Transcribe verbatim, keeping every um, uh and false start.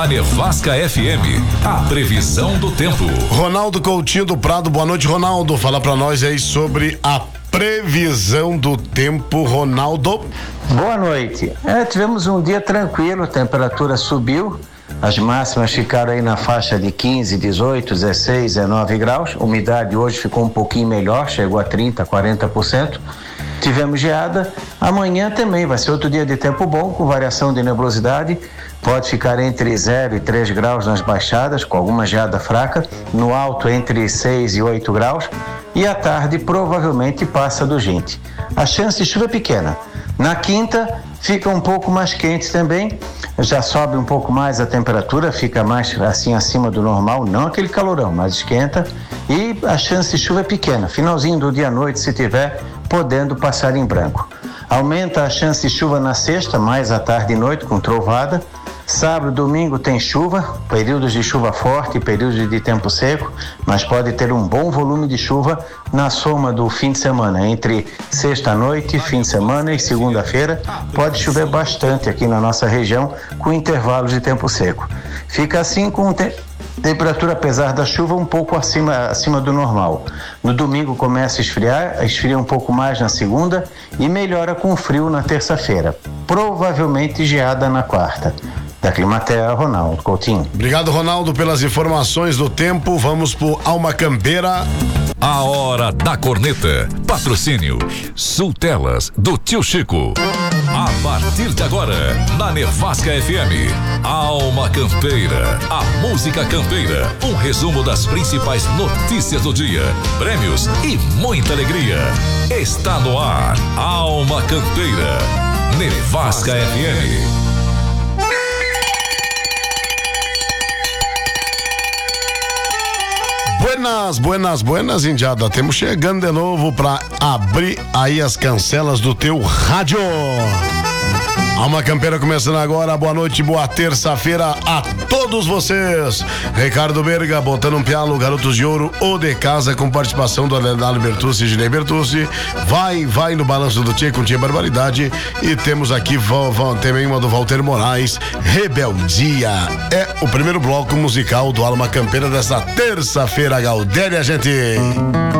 Na Nevasca F M, a previsão do tempo. Ronaldo Coutinho do Prado, boa noite, Ronaldo. Fala pra nós aí sobre a previsão do tempo, Ronaldo. Boa noite. É, tivemos um dia tranquilo, a temperatura subiu, as máximas ficaram aí na faixa de quinze, dezoito, dezesseis, dezenove graus. A umidade hoje ficou um pouquinho melhor, chegou a trinta, quarenta por cento. Tivemos geada. Amanhã também vai ser outro dia de tempo bom, com variação de nebulosidade. Pode ficar entre zero e três graus nas baixadas, com alguma geada fraca. No alto, entre seis e oito graus. E à tarde, provavelmente, passa do vinte. A chance de chuva é pequena. Na quinta, fica um pouco mais quente também. Já sobe um pouco mais a temperatura, fica mais assim acima do normal. Não aquele calorão, mas esquenta. E a chance de chuva é pequena. Finalzinho do dia à noite, se tiver, podendo passar em branco. Aumenta a chance de chuva na sexta, mais à tarde e noite, com trovada. Sábado e domingo tem chuva, períodos de chuva forte, períodos de tempo seco, mas pode ter um bom volume de chuva na soma do fim de semana, entre sexta-noite, fim de semana e segunda-feira. Pode chover bastante aqui na nossa região, com intervalos de tempo seco. Fica assim com te- temperatura, apesar da chuva, um pouco acima, acima do normal. No domingo começa a esfriar, esfria um pouco mais na segunda e melhora com frio na terça-feira. Provavelmente geada na quarta. Da Climaterra, Ronaldo Coutinho. Obrigado, Ronaldo, pelas informações do tempo. Vamos pro Alma Campeira. A hora da corneta. Patrocínio Sultelas do Tio Chico. A partir de agora, na Nevasca F M, Alma Campeira, a música campeira, um resumo das principais notícias do dia, prêmios e muita alegria. Está no ar, Alma Campeira, Nevasca F M. Buenas, buenas, buenas, indiada. Temos chegando de novo pra abrir aí as cancelas do teu rádio. Alma Campeira começando agora. Boa noite, boa terça-feira a todos vocês. Ricardo Berga botando um pialo, Garotos de Ouro, o de casa, com participação do Alendário Bertucci e Ginei Bertucci. Vai, vai no balanço do Tchê com Tchê Barbaridade. E temos aqui também uma do Walter Moraes, Rebeldia. É o primeiro bloco musical do Alma Campeira dessa terça-feira, Gaudéria, gente.